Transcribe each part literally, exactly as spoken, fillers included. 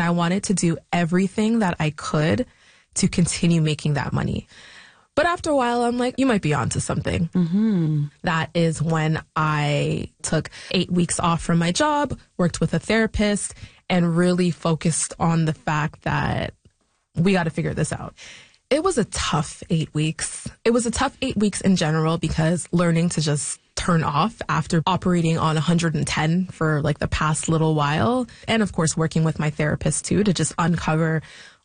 I wanted to do everything that I could to continue making that money. But after a while, I'm like, you might be onto something. Mm-hmm. That is when I took eight weeks off from my job, worked with a therapist, and really focused on the fact that we got to figure this out. It was a tough eight weeks. It was a tough eight weeks in general because learning to just turn off after operating on one hundred ten for like the past little while. And of course, working with my therapist too to just uncover.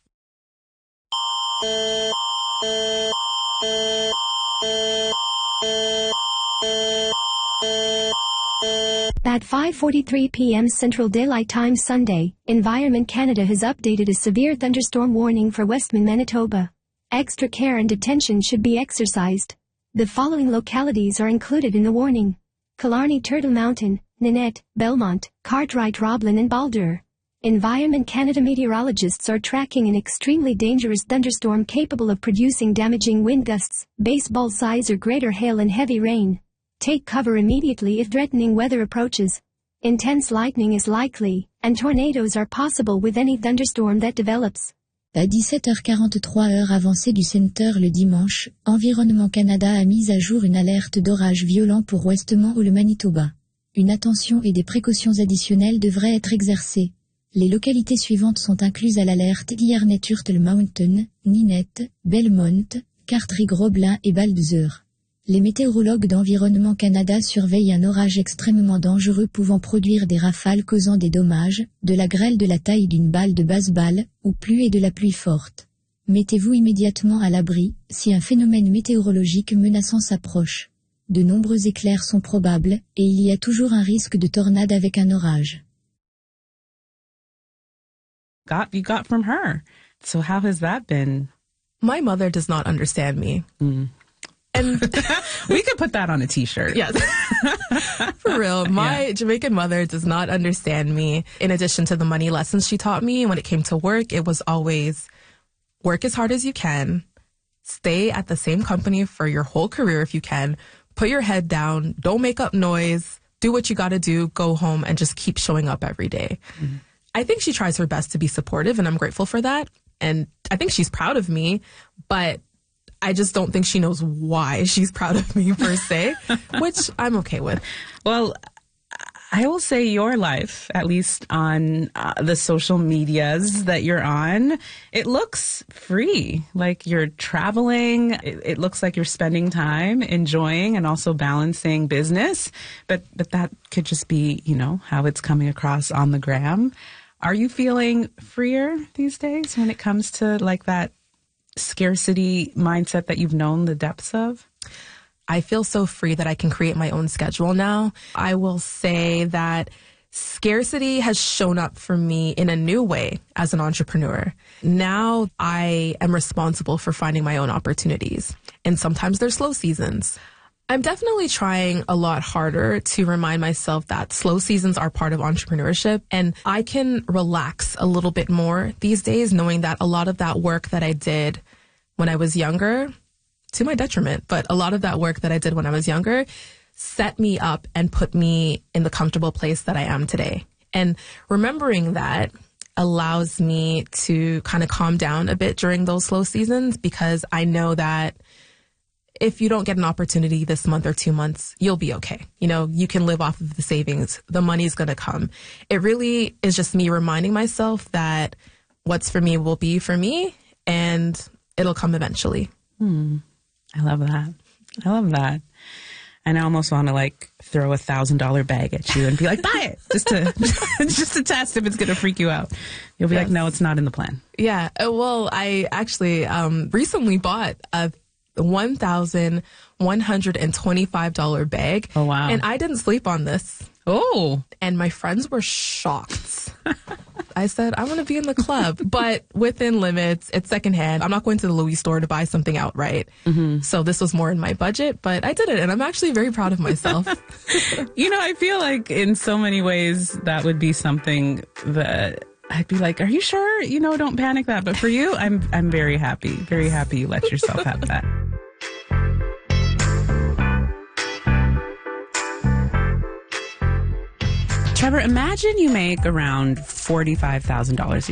At five forty-three p.m. Central Daylight Time Sunday, Environment Canada has updated a severe thunderstorm warning for Westman, Manitoba. Extra care and attention should be exercised. The following localities are included in the warning: Killarney, Turtle Mountain, Nanette, Belmont, Cartwright, Roblin, and Baldur. Environment Canada meteorologists are tracking an extremely dangerous thunderstorm capable of producing damaging wind gusts, baseball size or greater hail and heavy rain. Take cover immediately if threatening weather approaches. Intense lightning is likely, and tornadoes are possible with any thunderstorm that develops. À dix-sept heures quarante-trois heure avancée du Centre le dimanche, Environnement Canada a mis à jour une alerte d'orage violent pour Westmont ou le Manitoba. Une attention et des précautions additionnelles devraient être exercées. Les localités suivantes sont incluses à l'alerte: Killarney, Turtle Mountain, Ninette, Belmont, Cartwright, Roblin et Baldur. Les météorologues d'Environnement Canada surveillent un orage extrêmement dangereux pouvant produire des rafales causant des dommages, de la grêle de la taille d'une balle de baseball, ou plus et de la pluie forte. Mettez-vous immédiatement à l'abri, si un phénomène météorologique menaçant s'approche. De nombreux éclairs sont probables, et il y a toujours un risque de tornade avec un orage. Got you got from her. So how has that been? My mother does not understand me. Mm. And we could put that on a t-shirt. Yes. For real. My Yeah. Jamaican mother does not understand me. In addition to the money lessons she taught me, when it came to work, it was always work as hard as you can. Stay at the same company for your whole career if you can. Put your head down. Don't make up noise. Do what you got to do. Go home and just keep showing up every day. Mm-hmm. I think she tries her best to be supportive, and I'm grateful for that. And I think she's proud of me, but I just don't think she knows why she's proud of me per se, which I'm okay with. Well, I will say your life, at least on uh, the social medias that you're on, it looks free. Like you're traveling. It, it looks like you're spending time enjoying and also balancing business. But, but that could just be, you know, how it's coming across on the gram. Are you feeling freer these days when it comes to like that scarcity mindset that you've known the depths of? I feel so free that I can create my own schedule now. I will say that scarcity has shown up for me in a new way as an entrepreneur. Now I am responsible for finding my own opportunities. And sometimes there's slow seasons. I'm definitely trying a lot harder to remind myself that slow seasons are part of entrepreneurship, and I can relax a little bit more these days knowing that a lot of that work that I did when I was younger, to my detriment, but a lot of that work that I did when I was younger set me up and put me in the comfortable place that I am today. And remembering that allows me to kind of calm down a bit during those slow seasons, because I know that if you don't get an opportunity this month or two months, you'll be okay. You know, you can live off of the savings. The money's going to come. It really is just me reminding myself that what's for me will be for me, and it'll come eventually. Hmm. I love that. I love that. And I almost want to like throw a thousand dollar bag at you and be like, buy it, just to just to test if it's going to freak you out. You'll be yes. like, no, it's not in the plan. Yeah. Well, I actually um, recently bought a one thousand one hundred twenty-five dollars bag. Oh, wow. And I didn't sleep on this. Oh. And my friends were shocked. I said, I want to be in the club, but within limits. It's secondhand. I'm not going to the Louis store to buy something outright. Mm-hmm. So this was more in my budget, but I did it, and I'm actually very proud of myself. You know, I feel like in so many ways that would be something that I'd be like, are you sure? You know, don't panic that. But for you, I'm I'm very happy, very happy you let yourself have that. Trevor, imagine you make around forty-five thousand dollars